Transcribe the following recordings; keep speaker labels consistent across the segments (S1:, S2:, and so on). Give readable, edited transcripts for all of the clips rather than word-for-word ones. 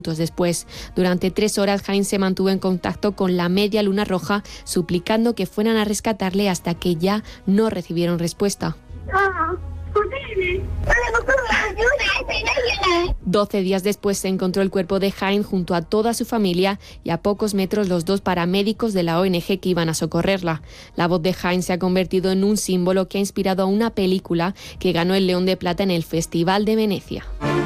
S1: Después, durante 3 horas, Jaén se mantuvo en contacto con la Media Luna Roja, suplicando que fueran a rescatarle hasta que ya no recibieron respuesta. 12 días después se encontró el cuerpo de Jaén junto a toda su familia y a pocos metros los 2 paramédicos de la ONG que iban a socorrerla. La voz de Jaén se ha convertido en un símbolo que ha inspirado a una película que ganó el León de Plata en el Festival de Venecia.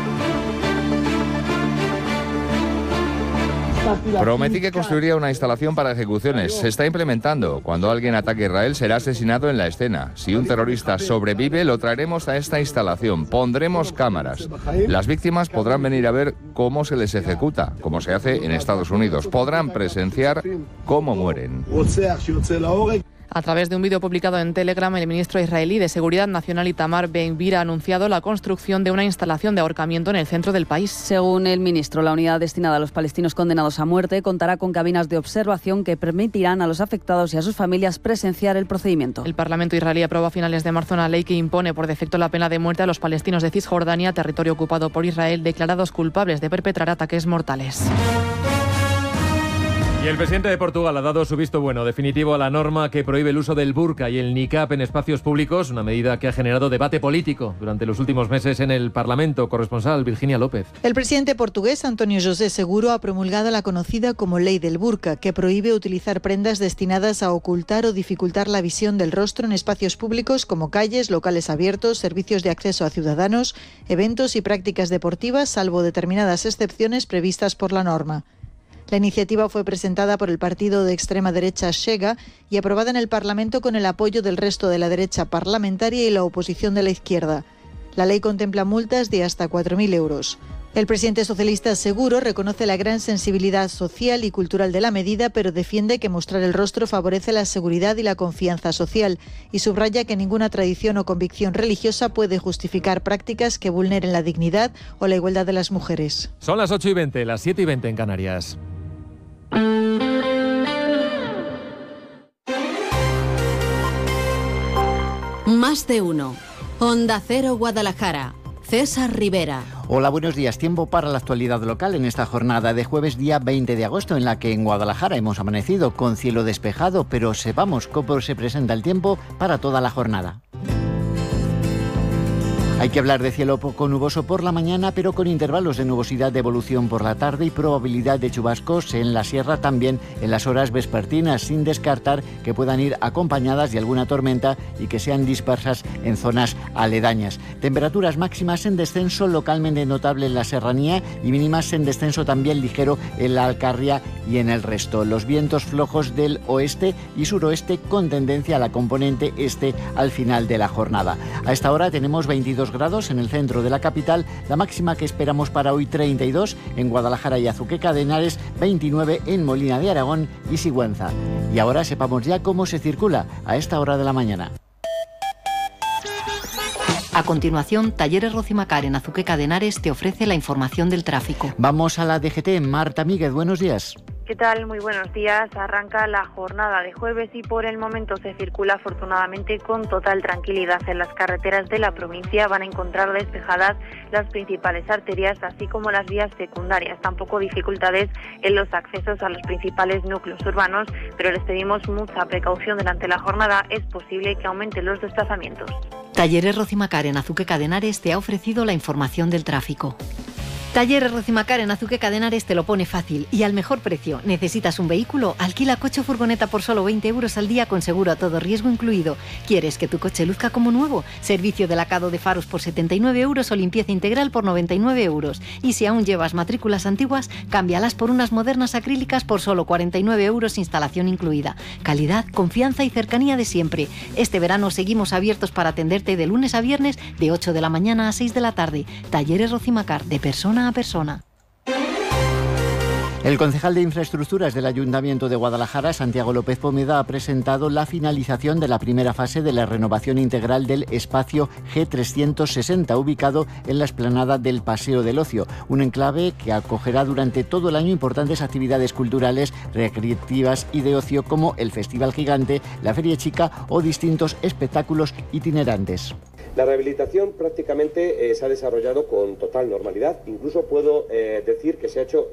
S2: Prometí que construiría una instalación para ejecuciones. Se está implementando. Cuando alguien ataque a Israel será asesinado en la escena. Si un terrorista sobrevive, lo traeremos a esta instalación. Pondremos cámaras. Las víctimas podrán venir a ver cómo se les ejecuta, como se hace en Estados Unidos. Podrán presenciar cómo mueren.
S3: A través de un vídeo publicado en Telegram, el ministro israelí de Seguridad Nacional Itamar Ben-Gvir ha anunciado la construcción de una instalación de ahorcamiento en el centro del país.
S4: Según el ministro, la unidad destinada a los palestinos condenados a muerte contará con cabinas de observación que permitirán a los afectados y a sus familias presenciar el procedimiento.
S3: El Parlamento israelí aprobó a finales de marzo una ley que impone por defecto la pena de muerte a los palestinos de Cisjordania, territorio ocupado por Israel, declarados culpables de perpetrar ataques mortales.
S5: Y el presidente de Portugal ha dado su visto bueno definitivo a la norma que prohíbe el uso del burka y el niqab en espacios públicos, una medida que ha generado debate político durante los últimos meses en el Parlamento. Corresponsal Virginia López.
S6: El presidente portugués António José Seguro ha promulgado la conocida como Ley del Burka, que prohíbe utilizar prendas destinadas a ocultar o dificultar la visión del rostro en espacios públicos como calles, locales abiertos, servicios de acceso a ciudadanos, eventos y prácticas deportivas, salvo determinadas excepciones previstas por la norma. La iniciativa fue presentada por el partido de extrema derecha Chega y aprobada en el Parlamento con el apoyo del resto de la derecha parlamentaria y la oposición de la izquierda. La ley contempla multas de hasta 4.000 euros. El presidente socialista Seguro reconoce la gran sensibilidad social y cultural de la medida, pero defiende que mostrar el rostro favorece la seguridad y la confianza social y subraya que ninguna tradición o convicción religiosa puede justificar prácticas que vulneren la dignidad o la igualdad de las mujeres.
S5: Son las 8:20, las 7:20 en Canarias.
S7: Más de uno. Onda Cero Guadalajara. César Rivera.
S8: Hola, buenos días. Tiempo para la actualidad local en esta jornada de jueves día 20 de agosto, en la que en Guadalajara hemos amanecido con cielo despejado, pero sepamos cómo se presenta el tiempo para toda la jornada. Hay que hablar de cielo poco nuboso por la mañana, pero con intervalos de nubosidad de evolución por la tarde y probabilidad de chubascos en la sierra también en las horas vespertinas, sin descartar que puedan ir acompañadas de alguna tormenta y que sean dispersas en zonas aledañas. Temperaturas máximas en descenso localmente notable en la serranía y mínimas en descenso también ligero en la Alcarria y en el resto. Los vientos flojos del oeste y suroeste con tendencia a la componente este al final de la jornada. A esta hora tenemos 22 grados en el centro de la capital, la máxima que esperamos para hoy 32 en Guadalajara y Azuqueca de Henares, 29 en Molina de Aragón y Sigüenza. Y ahora sepamos ya cómo se circula a esta hora de la mañana.
S7: A continuación, Talleres Rocimacar en Azuqueca de Henares te ofrece la información del tráfico.
S8: Vamos a la DGT. Marta Míguez, buenos días.
S9: ¿Qué tal? Muy buenos días. Arranca la jornada de jueves y por el momento se circula afortunadamente con total tranquilidad. En las carreteras de la provincia van a encontrar despejadas las principales arterias, así como las vías secundarias. Tampoco dificultades en los accesos a los principales núcleos urbanos, pero les pedimos mucha precaución durante la jornada. Es posible que aumenten los desplazamientos.
S7: Talleres Rocimacar en Azuqueca de Henares te ha ofrecido la información del tráfico. Talleres Rocimacar en Azuqueca de Henares te lo pone fácil y al mejor precio. ¿Necesitas un vehículo? Alquila coche o furgoneta por solo 20 euros al día con seguro a todo riesgo incluido. ¿Quieres que tu coche luzca como nuevo? Servicio de lacado de faros por 79 euros o limpieza integral por 99 euros. Y si aún llevas matrículas antiguas, cámbialas por unas modernas acrílicas por solo 49 euros, instalación incluida. Calidad, confianza y cercanía de siempre. Este verano seguimos abiertos para atenderte de lunes a viernes de 8 de la mañana a 6 de la tarde. Talleres Rocimacar, de persona a persona.
S8: El concejal de Infraestructuras del Ayuntamiento de Guadalajara, Santiago López Pomeda, ha presentado la finalización de la primera fase de la renovación integral del espacio G360, ubicado en la explanada del Paseo del Ocio, un enclave que acogerá durante todo el año importantes actividades culturales, recreativas y de ocio como el Festival Gigante, la Feria Chica o distintos espectáculos itinerantes.
S10: La rehabilitación prácticamente se ha desarrollado con total normalidad. Incluso puedo decir que se ha hecho